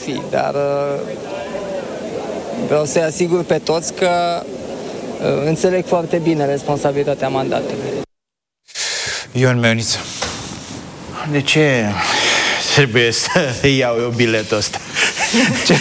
fi, dar vreau să-i asigur pe toți că înțeleg foarte bine responsabilitatea mandatului. Ion Meoniță. De ce trebuie să iau eu biletul ăsta? Ce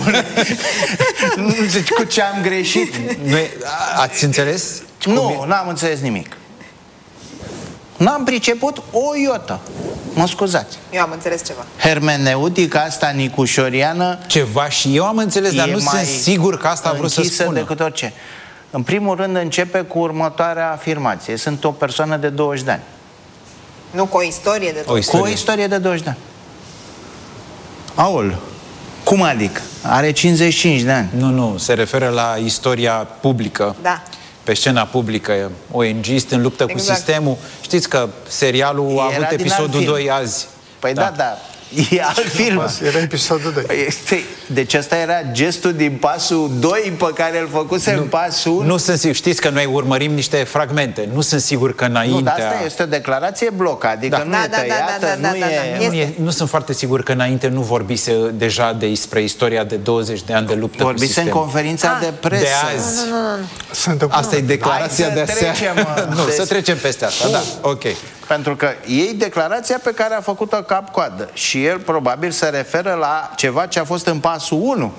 cu ce am greșit? Ați înțeles? Nu, n-am înțeles nimic. N-am priceput o iotă. Mă scuzați. Eu am înțeles ceva. Hermeneutica asta nicușoriană ceva și eu am înțeles, dar nu sunt sigur că asta a vrut să spună. Decât orice. În primul rând începe cu următoarea afirmație. Sunt o persoană de 20 de ani. Nu, cu o istorie de 20 de ani. Cu o istorie de 20 de ani. Aol. Cum adică? Are 55 de ani. Nu, se referă la istoria publică. Da. Pe scena publică, ONG-ist în luptă cu sistemul. Știți că serialul a avut episodul 2 azi. Păi da. E alt film. Era episodul 2. Deci ăsta era gestul din pasul 2 pe care îl făcuse în pasul 1. Nu sunt sigur. Știți că noi urmărim niște fragmente. Nu sunt sigur că înainte... Nu, dar asta este o declarație bloc, adică nu e tăiată, nu sunt foarte sigur că înainte nu vorbise deja despre istoria de 20 de ani de luptă cu sistemul. Vorbise în conferința de presă. De azi. Asta e declarația de aseară. Nu, să trecem peste asta, da, ok. Pentru că ei declarația pe care a făcut-o cap-coadă și el probabil se referă la ceva ce a fost în pasul 1.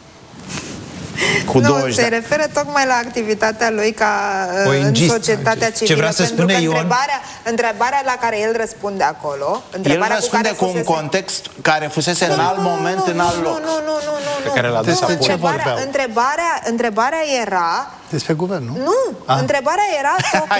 Nu, se referă tocmai la activitatea lui ca în societatea civilă. Ce vrea să spune Ion? Întrebarea la care el răspunde acolo, el răspunde cu un context care fusese în alt moment, în alt loc. Întrebarea era... Despre guvern, nu? Nu, întrebarea era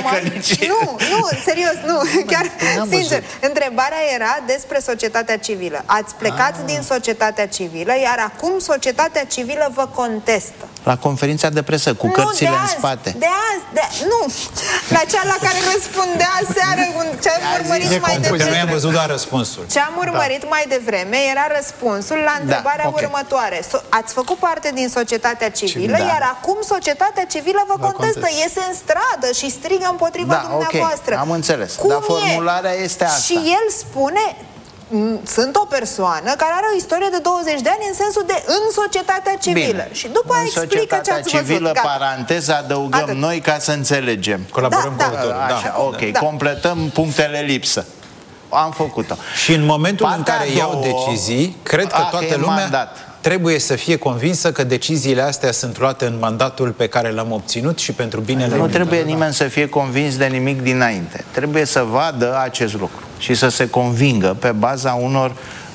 Nu, serios, nu, chiar sincer. Întrebarea era despre societatea civilă. Ați plecat din societatea civilă, iar acum societatea civilă vă contestă. La conferința de presă, cu cărțile în spate. Nu, la cea la care răspundea aseară, ce am urmărit mai devreme. Noi am văzut doar răspunsul. Ce am urmărit mai devreme era răspunsul la întrebarea următoare. Ați făcut parte din societatea civilă, iar acum societatea civilă vă contestă, iese în stradă și strigă împotriva dumneavoastră. Am înțeles, dar formularea este asta. Și el spune... Sunt o persoană care are o istorie de 20 de ani în sensul de în societatea civilă. Și după aia explică ce ați văzut. Civilă, paranteză, adăugăm noi ca să înțelegem. Colaborăm cu autorul. Așa, ok, completăm punctele lipsă. Am făcut-o. Și în momentul în care iau decizii, cred că toată lumea trebuie să fie convinsă că deciziile astea sunt luate în mandatul pe care l-am obținut și pentru binele. Nu trebuie nimeni să fie convins de nimic dinainte. Trebuie să vadă acest lucru și să se convingă pe baza unor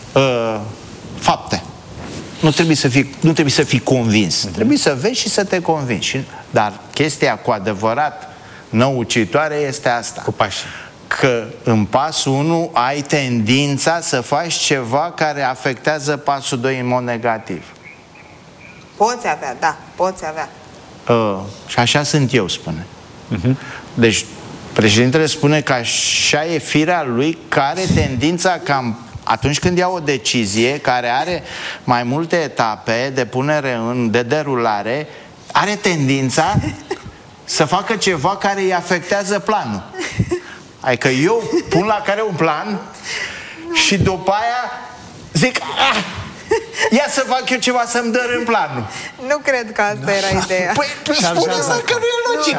fapte. Nu trebuie să fii convins. Trebuie să vezi și să te convingi. Dar chestia cu adevărat năucitoare este asta. Cu pașii. Că în pasul 1 ai tendința să faci ceva care afectează pasul 2 în mod negativ. Poți avea, da, poți avea. Și așa sunt eu, spune. Deci, președintele spune că așa e firea lui, care are tendința ca atunci când ia o decizie care are mai multe etape de punere de derulare, are tendința să facă ceva care îi afectează planul. Adică eu pun la care un plan și după aia zic, ia să fac eu ceva să-mi dărâm planul. Nu cred că asta era ideea. Păi spune-mă că nu e logic.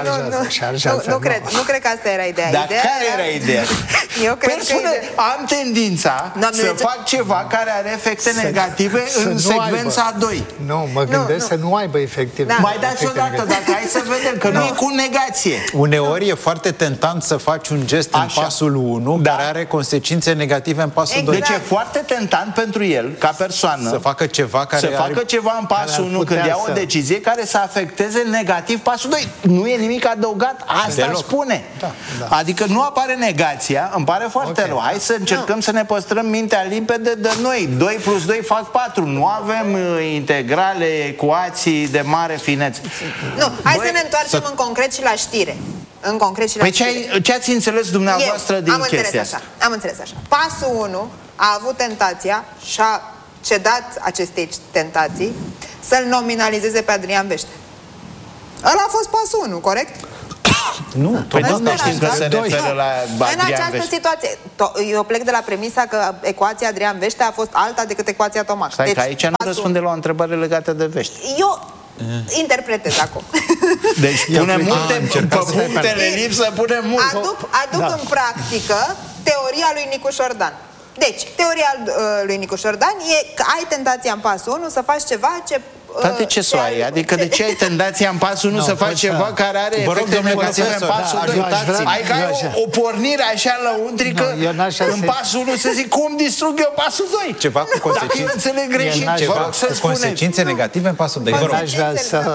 Nu cred că asta era ideea. Dar care era ideea? Eu cred că am tendința să fac ceva care are efecte negative în secvența 2. Nu, mă gândesc să nu aibă efecte. Mai dați o dată, dacă hai să vedem că nu e cu negație. Uneori e foarte tentant să faci un gest în pasul 1 care are consecințe negative în pasul 2. Deci e foarte tentant pentru el, ca persoană, să facă ceva care facă ceva în pasul 1 când ia o decizie care să afecteze negativ pasul 2. Nu e nimic adăugat, asta spune. Adică nu apare negația, îmi pare foarte rău. Hai să încercăm să ne păstrăm mintea limpede de noi. 2 plus 2 fac 4. Nu avem integrale, ecuații de mare finețe. Nu, hai să ne întoarcem în concret și la știre. În concret și la știre. Ce ați înțeles dumneavoastră din chestia asta? Am înțeles așa. Pasul 1 a avut tentația și a cedat acestei tentații să-l nominalizeze pe Adrian Bește. Ăla a fost pasul 1, corect? Nu, păi nu știm că se referă la Adrian Vește. În această situație, eu plec de la premisa că ecuația Adrian Vește a fost alta decât ecuația Tomaș. Stai, deci, că aici nu răspunde la o întrebare legată de Vește. Eu interpretez acum. Deci punem multe punctele lipsă, punem mult. Aduc în practică teoria lui Nicu Șordan. Deci, teoria lui Nicu Șordan e că ai tentația în pasul 1 să faci ceva ce... Dar de ce să ai? Adică de ce ai tendația în pasul 1 să faci ceva care are efecte negative în pasul 2? Ai ca o pornire așa lăuntrică în pasul 1 să zic cum distrug eu pasul 2? Ceva cu consecințe. Dacă eu înțeleg greșit, ceva cu consecințe negative în pasul 2. Aș vrea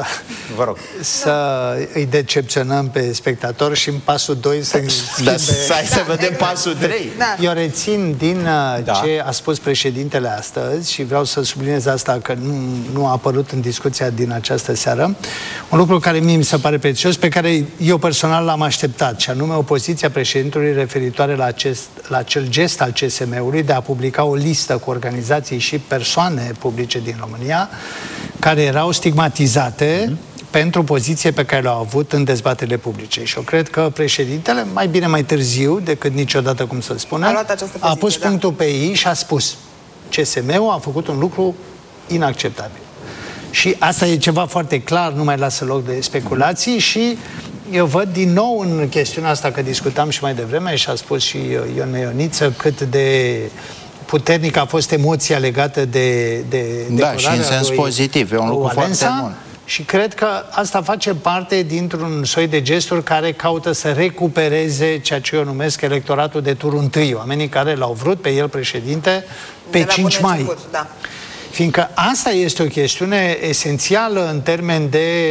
să îi decepționăm pe spectator și în pasul 2 să schimbe... Hai să vedem pasul 3. Eu rețin din ce a spus președintele astăzi și vreau să subliniez asta că nu a apărut în discuția din această seară, un lucru care mie mi se pare prețios, pe care eu personal l-am așteptat, și anume opoziția președintelui referitoare la acel gest al CSM-ului de a publica o listă cu organizații și persoane publice din România care erau stigmatizate pentru poziție pe care le-au avut în dezbaterile publice. Și eu cred că președintele, mai bine mai târziu decât niciodată, cum să spune, a pus punctul pe ei și a spus: CSM-ul a făcut un lucru inacceptabil. Și asta e ceva foarte clar, nu mai lasă loc de speculații și eu văd din nou în chestiunea asta, că discutam și mai devreme și a spus și Ion Meioniță cât de puternic a fost emoția legată de da, și în sens pozitiv, e un lucru foarte bun. Și cred că asta face parte dintr-un soi de gesturi care caută să recupereze ceea ce eu numesc electoratul de turul întâi, oamenii care l-au vrut pe el președinte pe 5 mai. Da. Fiindcă asta este o chestiune esențială în termen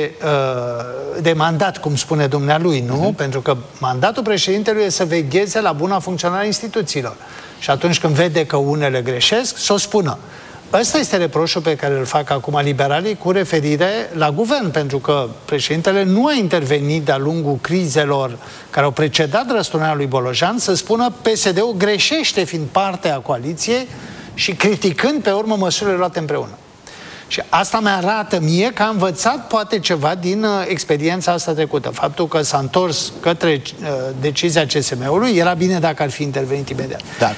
de mandat, cum spune dumnealui, nu? Pentru că mandatul președintelui este să vegheze la buna funcționare a instituțiilor. Și atunci când vede că unele greșesc, să o spună. Ăsta este reproșul pe care îl fac acum liberalii cu referire la guvern, pentru că președintele nu a intervenit de-a lungul crizelor care au precedat răsturnarea lui Bolojan să spună PSD-ul greșește fiind parte a coaliției și criticând pe urmă măsurile luate împreună. Și asta mi-arată mie că a învățat poate ceva din experiența asta trecută. Faptul că s-a întors către decizia CSM-ului, era bine dacă ar fi intervenit imediat. Da,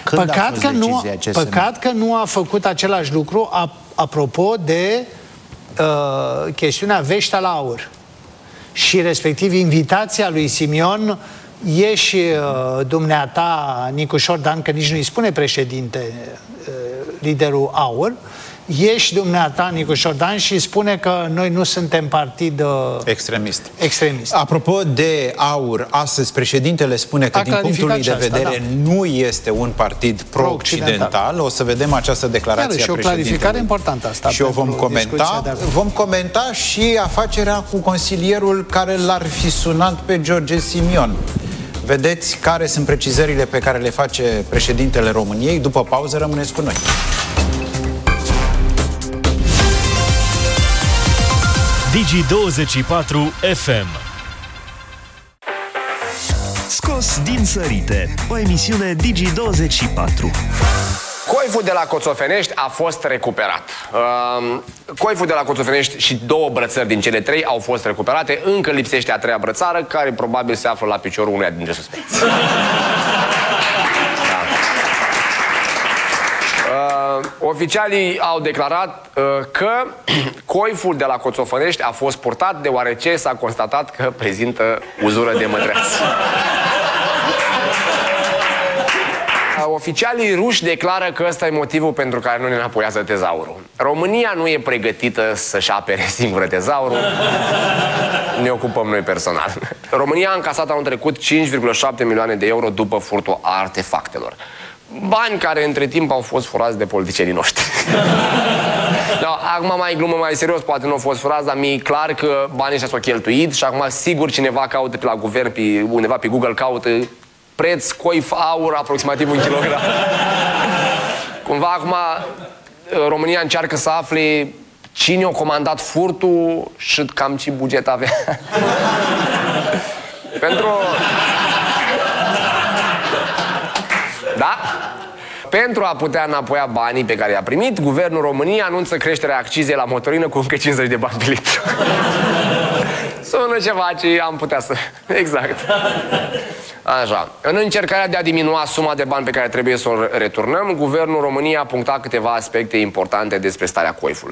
păcat că nu a făcut același lucru apropo de chestiunea Veștea la Aur. Și respectiv invitația lui Simion: ieși dumneata, Nicu Șordan, că nici nu-i spune președinte liderul Aur, ieși dumneata, Nicu Șordan, și spune că noi nu suntem partid extremist. Apropo de Aur, astăzi președintele spune că din punctul lui de vedere nu este un partid pro-occidental. O să vedem această declarație a președintelui. Și o clarificare importantă asta. Și o vom comenta. Vom comenta și afacerea cu consilierul care l-ar fi sunat pe George Simion. Vedeți care sunt precizările pe care le face președintele României. După pauză, rămâneți cu noi. Digi24 FM. Scos din sărite, o emisiune Digi24. Coiful de la Coțofenești a fost recuperat. Coiful de la Coțofenești și 2 brățări din cele 3 au fost recuperate. Încă lipsește a 3-a brățară, care probabil se află la piciorul uneia dintre suspecți. Oficialii au declarat că coiful de la Coțofenești a fost purtat deoarece s-a constatat că prezintă uzură de mătreață. Oficialii ruși declară că ăsta e motivul pentru care nu ne înapoiază tezaurul. România nu e pregătită să-și apere singură tezaurul. Ne ocupăm noi personal. România a încasat anul trecut 5,7 milioane de euro după furtul artefactelor. Bani care între timp au fost furați de politicienii noștri. Acum mai glumă, mai serios, poate nu au fost furați, dar mi-e clar că banii ăștia s-au cheltuit și acum sigur cineva caută pe la guvern, undeva pe Google caută preț coif aur aproximativ 1 kilogram. Cumva acum România încearcă să afle cine a comandat furtul și cam ce buget avea. Pentru a putea înapoia banii pe care i-a primit, Guvernul României anunță creșterea accizei la motorină cu încă 50 de bani pe litru. Sună ceva ce am putea să... Exact. Așa. În încercarea de a diminua suma de bani pe care trebuie să o returnăm, Guvernul României a punctat câteva aspecte importante despre starea coifului.